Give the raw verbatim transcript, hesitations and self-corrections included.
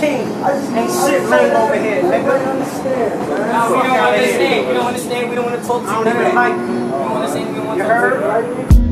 team. Ain't shit lame over here, nigga. No, we don't understand. We don't understand. We don't want to talk to you. None of that. We don't understand. We don't want to talk to you. You heard?